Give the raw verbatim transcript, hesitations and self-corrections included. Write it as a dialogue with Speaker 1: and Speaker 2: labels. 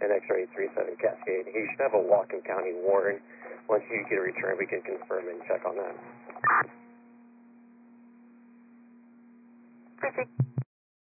Speaker 1: and X-ray three seven Cascade. He should have a Whatcom County warrant. Once you get a return, we can confirm and check on that.
Speaker 2: Perfect.